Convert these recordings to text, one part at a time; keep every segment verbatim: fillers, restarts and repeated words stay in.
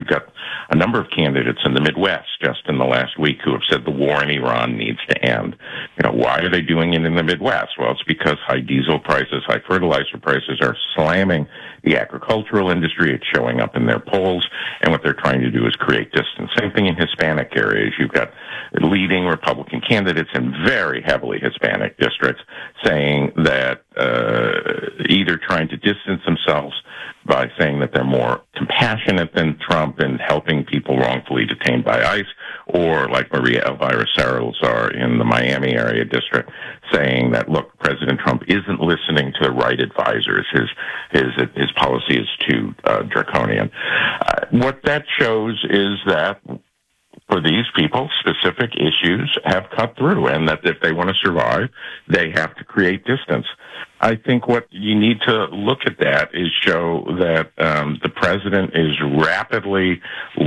got a number of candidates in the Midwest just in the last week who have said the war in Iran needs to end. You know, why are they doing it in the Midwest? Well, it's because high diesel prices, high fertilizer prices are slamming the agricultural industry. It's showing up in their polls, and what they're trying to do is create distance. Same thing in Hispanic areas. You've got leading Republican candidates in very heavily Hispanic districts saying that uh, either trying to distance themselves by saying that they're more compassionate than Trump and helping people wrongfully detained by ICE, or like Maria Elvira Salazar in the Miami area district, saying that, look, President Trump isn't listening to the right advisors. His his his policy is too uh, draconian. Uh, what that shows is that for these people, specific issues have cut through, and that if they want to survive, they have to create distance. I think what you need to look at that is show that um, the president is rapidly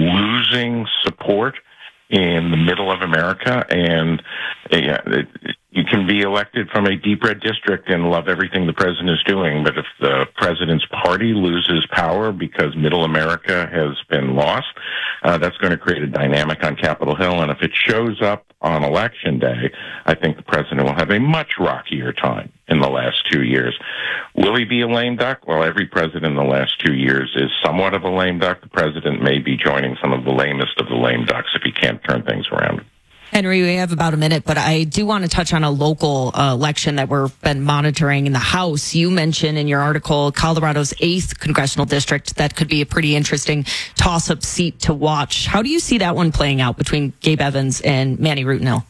losing support in the middle of America, and uh, it, you can be elected from a deep red district and love everything the president is doing, but if the president's party loses power because middle America has been lost, uh, that's going to create a dynamic on Capitol Hill, and if it shows up on Election Day, I think the president will have a much rockier time in the last two years. Will he be a lame duck? Well, every president in the last two years is somewhat of a lame duck. The president may be joining some of the lamest of the lame ducks if he can't turn things around. Henry, we have about a minute, but I do want to touch on a local uh, election that we've been monitoring in the House. You mentioned in your article Colorado's eighth congressional district. That could be a pretty interesting toss-up seat to watch. How do you see that one playing out between Gabe Evans and Manny Rutinel?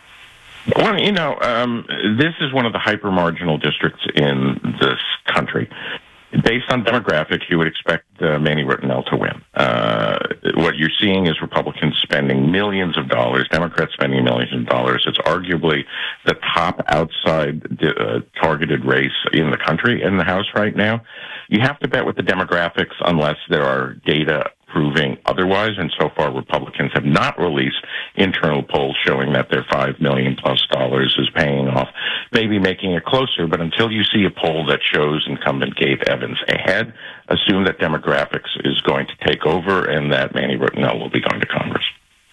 Well, you know, um, this is one of the hyper-marginal districts in this country. Based on demographics, you would expect uh, Manny Rutinel to win. Uh, what you're seeing is Republicans spending millions of dollars, Democrats spending millions of dollars. It's arguably the top outside uh, targeted race in the country in the House right now. You have to bet with the demographics unless there are data proving otherwise, and so far Republicans have not released internal polls showing that their five million plus dollars is paying off, maybe making it closer, but until you see a poll that shows incumbent Gabe Evans ahead, assume that demographics is going to take over and that Manny Rutinel will be going to Congress.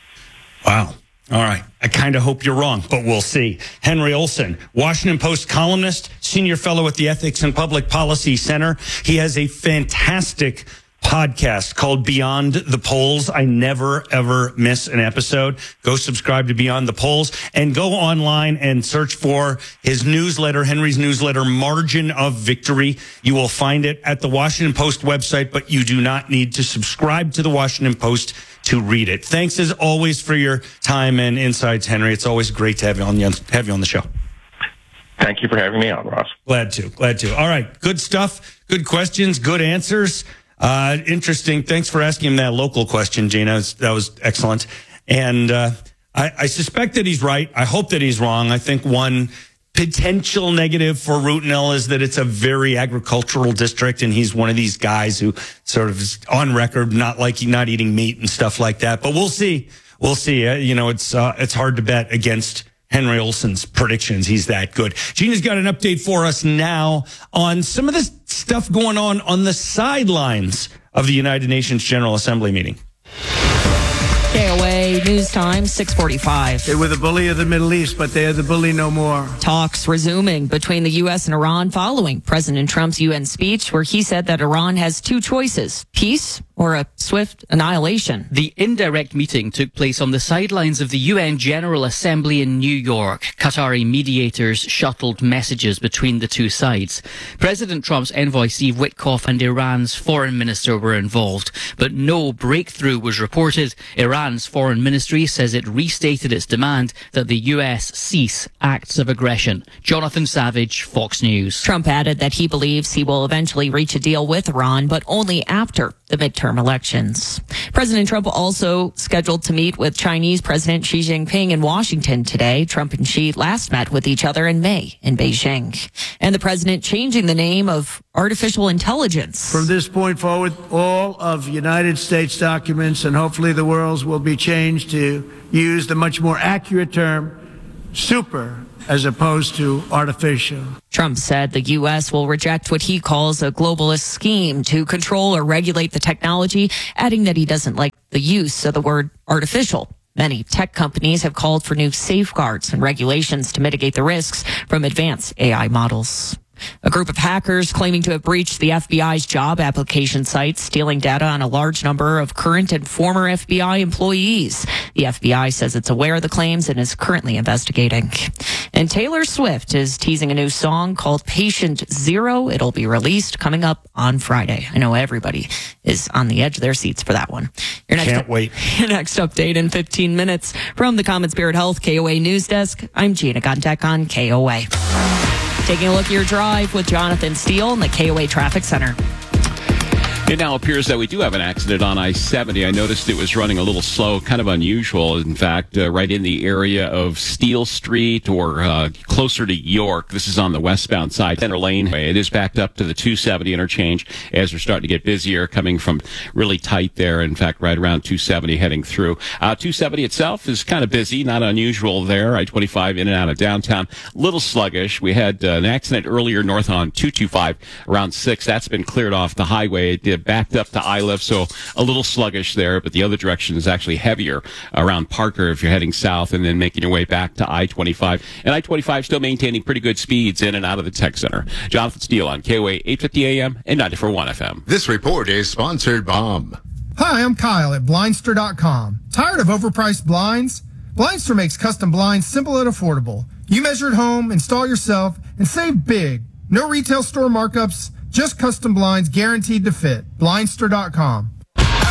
Wow. All right. I kind of hope you're wrong, but we'll see. Henry Olsen, Washington Post columnist, senior fellow at the Ethics and Public Policy Center. He has a fantastic podcast called Beyond the Polls. I never, ever miss an episode. Go subscribe to Beyond the Polls and go online and search for his newsletter, Henry's newsletter, Margin of Victory. You will find it at the Washington Post website, but you do not need to subscribe to the Washington Post to read it. Thanks as always for your time and insights, Henry. It's always great to have you on the, have you on the show. Thank you for having me on, Ross. Glad to, glad to. All right. Good stuff. Good questions. Good answers. Uh, interesting. Thanks for asking him that local question, Gina. That was excellent. And uh, I, I suspect that he's right. I hope that he's wrong. I think one potential negative for Rutinel is that it's a very agricultural district, and he's one of these guys who sort of is on record not liking, not eating meat and stuff like that. But we'll see. We'll see. Uh, you know, it's uh, it's hard to bet against Henry Olsen's predictions. He's that good. Gina's got an update for us now on some of the stuff going on on the sidelines of the United Nations General Assembly meeting. K O A News Time, six forty-five. They were the bully of the Middle East, but they are the bully no more. Talks resuming between the U S and Iran following President Trump's U N speech, where he said that Iran has two choices, peace or a swift annihilation. The indirect meeting took place on the sidelines of the U N General Assembly in New York. Qatari mediators shuttled messages between the two sides. President Trump's envoy Steve Witkoff and Iran's foreign minister were involved, but no breakthrough was reported. Iran's foreign ministry says it restated its demand that the U S cease acts of aggression. Jonathan Savage, Fox News. Trump added that he believes he will eventually reach a deal with Iran, but only after the midterm elections. President Trump also scheduled to meet with Chinese President Xi Jinping in Washington today. Trump and Xi last met with each other in May in Beijing. And the president changing the name of artificial intelligence. From this point forward, all of United States documents and hopefully the world's will be changed to use the much more accurate term, super as opposed to artificial. Trump said the U S will reject what he calls a globalist scheme to control or regulate the technology, adding that he doesn't like the use of the word artificial. Many tech companies have called for new safeguards and regulations to mitigate the risks from advanced A I models. A group of hackers claiming to have breached the F B I's job application site, stealing data on a large number of current and former F B I employees. The F B I says it's aware of the claims and is currently investigating. And Taylor Swift is teasing a new song called Patient Zero. It'll be released coming up on Friday. I know everybody is on the edge of their seats for that one. Your next Can't wait. Your next update in fifteen minutes from the Common Spirit Health K O A News Desk. I'm Gina Gontek on K O A. Taking a look at your drive with Jonathan Steele in the K O A Traffic Center. It now appears that we do have an accident on I seventy. I noticed it was running a little slow, kind of unusual. In fact, uh, right in the area of Steel Street or uh, closer to York. This is on the westbound side, center lane. It is backed up to the two seventy interchange as we're starting to get busier, coming from really tight there. In fact, right around two seventy heading through. Uh, two seventy itself is kind of busy, not unusual there. I twenty-five in and out of downtown, little sluggish. We had uh, an accident earlier north on two twenty-five around six. That's been cleared off the highway. It did backed up to I-Lift, so a little sluggish there, but the other direction is actually heavier around Parker if you're heading south and then making your way back to I twenty-five. And I twenty-five still maintaining pretty good speeds in and out of the tech center. Jonathan Steele on K O A eight fifty A M and ninety-four point one F M. This report is sponsored by Bomb. Hi, I'm Kyle at Blindster dot com. Tired of overpriced blinds? Blindster makes custom blinds simple and affordable. You measure at home, install yourself, and save big. No retail store markups, just custom blinds guaranteed to fit. Blindster dot com.